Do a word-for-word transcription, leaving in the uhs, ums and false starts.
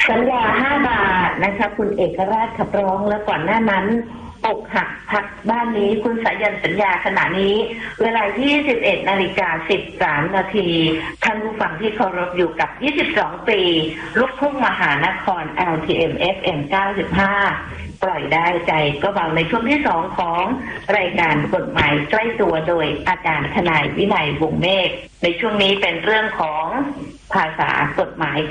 สัญญาห้าบาทนะคะคุณเอกราชขับร้องแล้วก่อนหน้านั้นอกหักพักบ้านนี้คุณสายันสัญญาขณะนี้เวลา ยี่สิบเอ็ดนาฬิกาสิบสาม นาทีท่านผู้ฟังที่เคารพอยู่กับยี่สิบสองปีลูกทุ่งมหานคร แอล ที เอ็ม เอฟ เอ็ม เก้าสิบห้าปล่อยได้ใจก็เบาในช่วงที่สองของรายการกฎหมายใกล้ตัวโดยอาจารย์ทนายวินัยวงศ์เมฆในช่วงนี้เป็นเรื่องของภาษากฎหมาย